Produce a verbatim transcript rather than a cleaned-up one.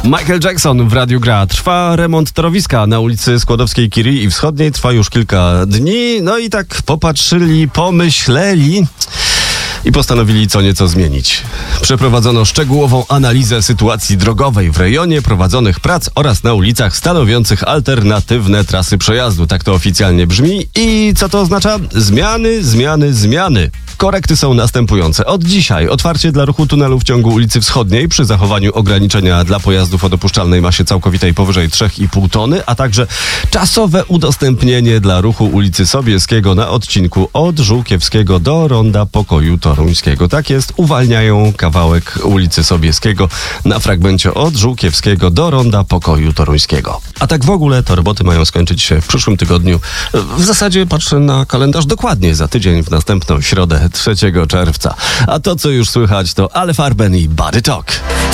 Michael Jackson w radiu gra. Trwa remont torowiska na ulicy Skłodowskiej-Curie i Wschodniej. Trwa już kilka dni. No i tak popatrzyli, pomyśleli i postanowili co nieco zmienić. Przeprowadzono szczegółową analizę sytuacji drogowej w rejonie, prowadzonych prac oraz na ulicach stanowiących alternatywne trasy przejazdu. Tak to oficjalnie brzmi. I co to oznacza? Zmiany, zmiany, zmiany. Korekty są następujące. Od dzisiaj otwarcie dla ruchu tunelu w ciągu ulicy Wschodniej przy zachowaniu ograniczenia dla pojazdów o dopuszczalnej masie całkowitej powyżej trzy i pół tony, a także czasowe udostępnienie dla ruchu ulicy Sobieskiego na odcinku od Żółkiewskiego do Ronda Pokoju Toruńskiego. Tak jest, uwalniają kawałek ulicy Sobieskiego na fragmencie od Żółkiewskiego do Ronda Pokoju Toruńskiego. A tak w ogóle to roboty mają skończyć się w przyszłym tygodniu. W zasadzie patrzę na kalendarz dokładnie za tydzień w następną środę trzeciego czerwca. A to, co już słychać, to Ale Farben i Body Talk.